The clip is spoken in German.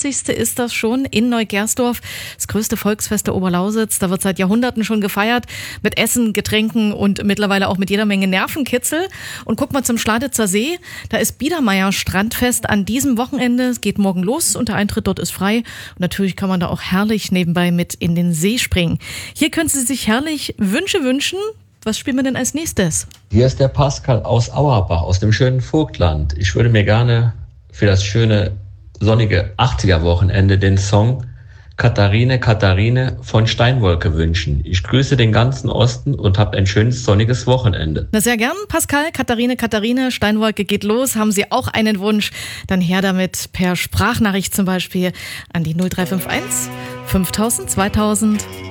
50. ist das schon in Neugersdorf, das größte Volksfest der Oberlausitz. Da wird seit Jahrhunderten schon gefeiert mit Essen, Getränken und mittlerweile auch mit jeder Menge Nervenkitzel. Und guck mal zum Schladitzer See, da ist Biedermeier Strandfest an diesem Wochenende. Es geht morgen los und der Eintritt dort ist frei. Und natürlich kann man da auch herrlich nebenbei mit in den See springen. Hier können Sie sich herrlich Wünsche wünschen. Was spielen wir denn als nächstes? Hier ist der Pascal aus Auerbach, aus dem schönen Vogtland. Ich würde mir gerne für das schöne, sonnige 80er-Wochenende den Song Katharine, Katharine von Steinwolke wünschen. Ich grüße den ganzen Osten und habt ein schönes, sonniges Wochenende. Na, sehr gern, Pascal. Katharine, Katharine, Steinwolke geht los. Haben Sie auch einen Wunsch? Dann her damit per Sprachnachricht zum Beispiel an die 0351 5000 2000.